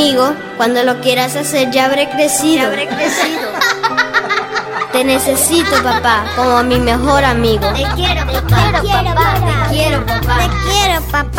amigo. Cuando lo quieras hacer ya habré crecido. Te necesito, papá, como mi mejor amigo. Te quiero, papá. Te quiero, papá. Te quiero, papá.